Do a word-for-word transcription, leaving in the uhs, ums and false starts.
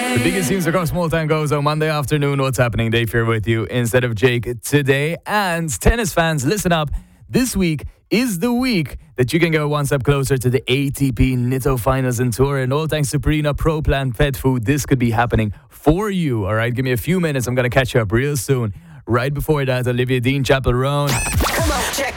The biggest news across small town goes on Monday afternoon. What's happening? Dave here with you instead of Jake today. And tennis fans, listen up. This week is the week that you can go one step closer to the A T P Nitto Finals and Tour. And all thanks to Purina Pro Plan Pet Food, this could be happening for you. All right, give me a few minutes. I'm going to catch you up real soon. Right before that, Olivia Dean Chapel Roan.